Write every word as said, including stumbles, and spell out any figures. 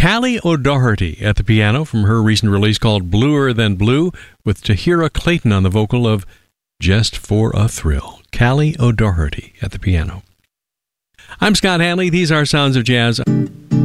Callie O'Doherty at the piano from her recent release called Bluer Than Blue, with Tahira Clayton on the vocal of Just for a Thrill. Callie O'Doherty at the piano. I'm Scott Hanley. These are Sounds of Jazz.